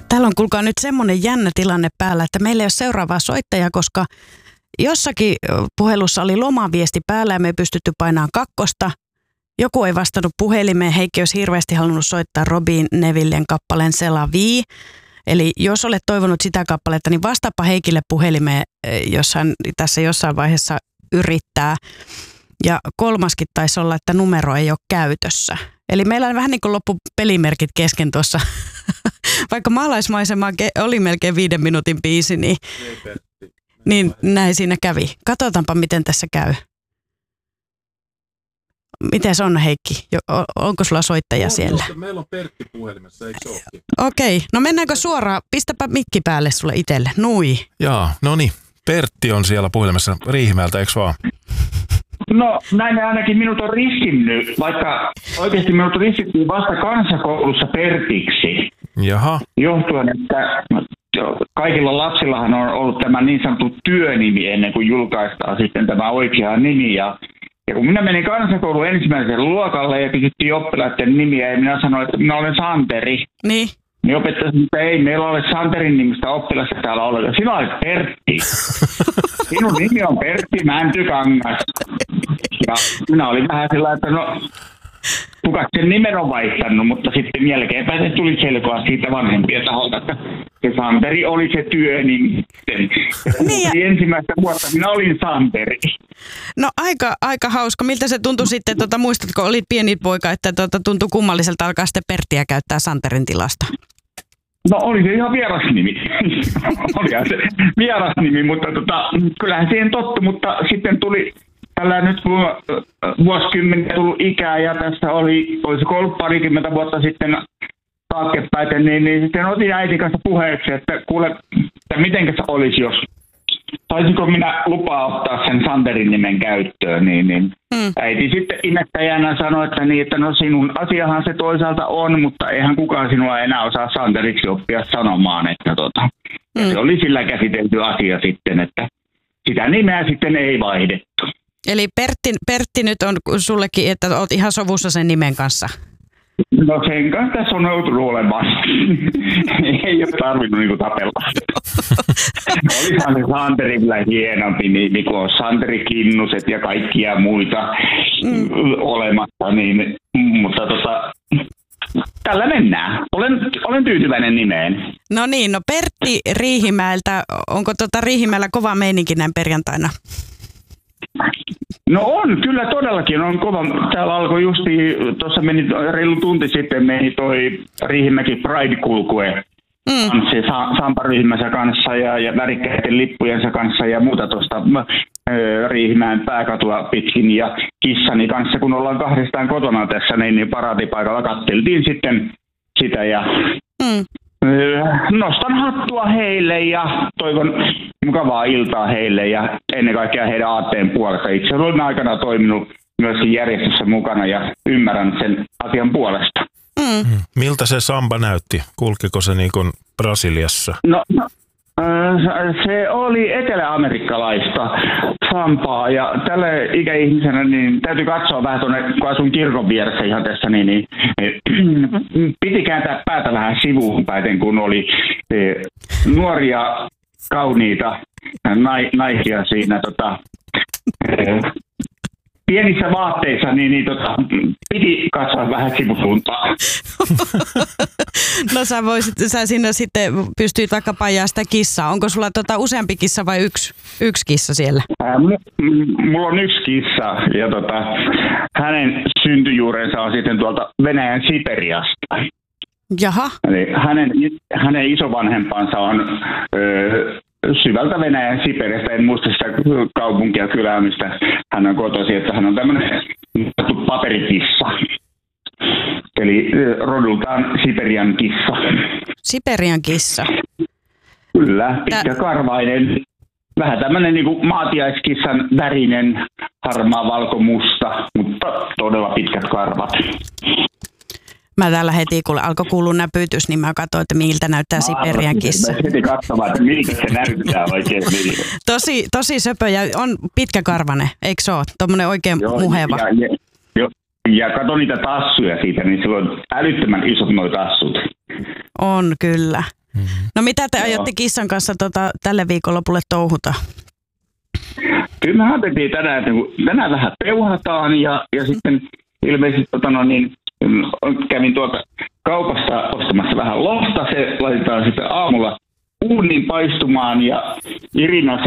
Täällä on kuulkaa nyt semmoinen jännä tilanne päällä, että meillä ei ole seuraavaa soittajaa, koska jossakin puhelussa oli lomaviesti päällä ja me ei pystytty painamaan 2. Joku ei vastannut puhelimeen. Heikki olisi hirveästi halunnut soittaa Robin Nevillen kappaleen C'est la vie. Eli jos olet toivonut sitä kappaletta, niin vastaapa Heikille puhelimeen, jos hän tässä jossain vaiheessa yrittää. Ja 3. taisi olla, että numero ei ole käytössä. Eli meillä on vähän niin kuin loppu pelimerkit kesken tuossa. Vaikka maalaismaisema oli melkein 5 minuutin biisi, niin näin siinä kävi. Katsotaanpa, miten tässä käy. Miten se on, Heikki? Onko sulla soittaja siellä? Meillä on Pertti puhelimessa, eikö se olekin? Okei, no mennäänkö suoraan? Pistäpä mikki päälle sulle itselle. Nui. Jaa, no niin. Pertti on siellä puhelimessa Riihimäeltä, eikö vaan? No näin ainakin minut on ristinnyt, vaikka oikeasti minut ristittiin vasta kansakoulussa Pertiksi. Jaha. Johtuen, että kaikilla lapsillahan on ollut tämä niin sanottu työnimi ennen kuin julkaistaan sitten tämä oikea nimi. Ja kun minä menin kansakoulun ensimmäiselle luokalle ja kysyttiin oppilaiden nimiä ja minä sanoin, että minä olen Santeri. Niin opettaja sanoi, että ei meillä ole Santerin nimistä oppilasta täällä ollenkaan. Sinä olet Pertti. Sinun nimi on Pertti Mäntykangas. Ja minä olin vähän sillä, että no kuka sen nimen on vaihtanut, mutta sitten jälkeenpäin se tuli selkoa siitä vanhempien taholta, että se Santeri oli se työnimi. Niin ensimmäistä vuotta minä olin Santeri. No aika hauska. Miltä se tuntui sitten, muistatko, olit pieni poika, että tuntui kummalliselta alkaa sitten Perttiä käyttää Santerin tilasta? No oli se ihan vieras nimi. Olihan se vieras nimi, mutta kyllähän siihen tottu, mutta sitten tuli tällä nyt vuosikymmenen tullut ikää ja tässä olisiko ollut parikymmentä vuotta sitten taaksepäin, niin sitten otin äitin kanssa puheeksi, että kuule, että mitenkäs olisi, jos saisinko minä lupaa ottaa sen Santerin nimen käyttöön, niin äiti sitten imettäjänä sanoi, että no sinun asiahan se toisaalta on, mutta eihän kukaan sinua enää osaa Santeriksi oppia sanomaan, että se oli sillä käsitelty asia sitten, että sitä nimeä sitten ei vaihdettu. Eli Pertti nyt on sullekin, että olet ihan sovussa sen nimen kanssa? No sen kanssa tässä on joutunut olemaan. Ei ole tarvinnut niinku tapella. Olihan se Santeri kyllä hienompi, niin kuin on Santeri Kinnuset ja kaikkia muita olemassa, niin, mutta tällä mennään. Olen tyytyväinen nimeen. No niin, no Pertti Riihimäeltä, onko Riihimäellä kova meininki näin perjantaina? No on, kyllä todellakin on kova. Täällä alkoi justi, tuossa meni reilu tunti sitten, meni toi Riihimäki Pride-kulkue Sampa Riihimäensä kanssa ja värikkäiden lippujensa kanssa ja muuta tuosta Riihimäen pääkatua pitkin ja kissani kanssa, kun ollaan 2 kotona tässä, niin paraatipaikalla katteltiin sitten sitä ja nostan hattua heille ja toivon mukavaa iltaa heille ja ennen kaikkea heidän aatteen puolesta. Itse olen aikana toiminut myöskin järjestössä mukana ja ymmärrän sen asian puolesta. Miltä se samba näytti? Kulkiko se niin kuin Brasiliassa? No, se oli eteläamerikkalaista sambaa ja tälle ikäihmisenä niin täytyy katsoa vähän tuonne, kun asun kirkon vieressä ihan tässä, niin piti kääntää päätä vähän sivuun päiten, kun oli nuoria, kauniita naisia siinä pienissä vaatteissa, niin piti katsoa vähän sivusuuntaan. No sä sinne sitten pystyit vaikka pajaa sitä kissaa. Onko sulla useampi kissa vai yksi kissa siellä? Mulla on yksi kissa ja hänen syntyjuurensa on sitten tuolta Venäjän Siperiasta. Jaha. Eli hänen isovanhempansa on syvältä Venäjän Siperiasta, en muista sitä kaupunkia kylää, mistä hän on kotoisin, että hän on tämmöinen paperikissa. Eli rodultaan Siperian kissa. Siperian kissa. Kyllä, pitkäkarvainen. Vähän tämmöinen niin kuin maatiaiskissan värinen, harmaa, valkomusta, mutta todella pitkät karvat. Mä täällä heti, kun alkoi kuulua näpytys, niin mä katsoin, että miltä näyttää Siperian kissa. Mä heti katsomaan, että miltä se näyttää oikein. Tosi söpö ja on pitkäkarvainen, eikö se ole? Tuommoinen oikein muheva. Ja kato niitä tassuja siitä, niin sillä on älyttömän isot nuo tassut. On kyllä. No mitä te aiotte kissan kanssa tälle viikonlopulle touhuta? Kyllä me ajateltiin tänään, että tänään vähän peuhataan ja sitten ilmeisesti kävin tuolta kaupasta ostamassa vähän lohta. Se laitetaan sitten aamulla uuniin paistumaan ja Irina